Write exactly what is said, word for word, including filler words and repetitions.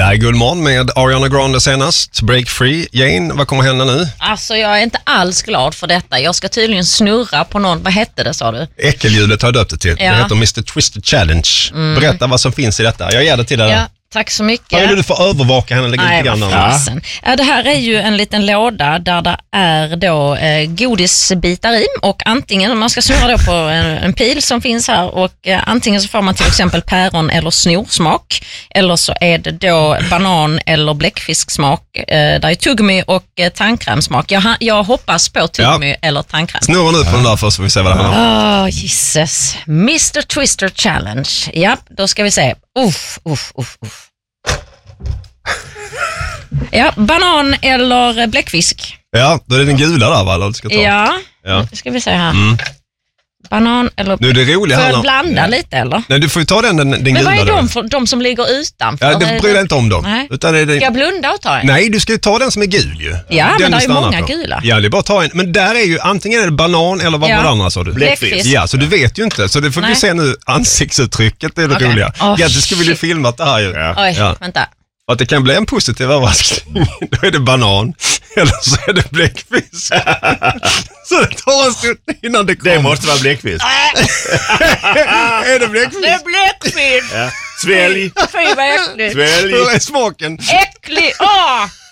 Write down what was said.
Det är Guldmorgon med Ariana Grande senast. Break Free. Jane, vad kommer hända nu? Alltså jag är inte alls glad för detta. Jag ska tydligen snurra på någon, vad hette det sa du? Äckelhjulet har jag döpt det till. Ja. Det heter mister Twister Challenge. Mm. Berätta vad som finns i detta. Jag ger det till dig. Ja, tack så mycket. Vad vill du få övervaka henne? Lägga lite grann fasen. Ja, det här är ju en liten låda där det är då eh, godisbitar i och antingen, man ska snurra då på en, en pil som finns här och eh, antingen så får man till exempel päron eller snorsmak eller så är det då banan eller bläckfisksmak eh, där är tuggummi och eh, tandkrämsmak. Jag, jag hoppas på tuggummi ja. eller tandkräm. Snurra nu på den där först så vi ser vad det handlar om. Åh, Jesus. mister Twister Challenge. Ja, då ska vi se. Uff, uff, uff, uff. Ja, banan eller bläckfisk. Ja, då är det den gula där va? Du ska ta. Ja, ja, det ska vi se här. Mm. Banan eller nu är det roliga får här. jag blanda ja. lite eller? Nej, du får ju ta den, den, den Men gula. vad är de, för, de som ligger utanför? Ja, det bryr dig inte om dem. Nej. Utan är det... Ska jag blunda och ta en? Nej, du ska ju ta den som är gul ju. Ja, den men det är ju många på. gula. Ja, det är bara att ta en. Men där är ju, antingen är det banan eller vad ja. var det andra sa du? Bläckfisk. Ja, så du vet ju inte. Så det får Nej. vi se nu, ansiktsuttrycket är det okay. roliga. Oh, ja, det skulle vi ju filmat det här ju. Ja. Oj, ja. vänta. Att det kan bli en positiv överraskning. Då är det banan. Eller så är det bläckfisk. Så det tar en stund innan det kommer. Det måste vara bläckfisk. Är det bläckfisk? Det är bläckfisk. Ja. Svälj. Fy vad äckligt. Svälj. Hur är smaken? Äcklig. Åh!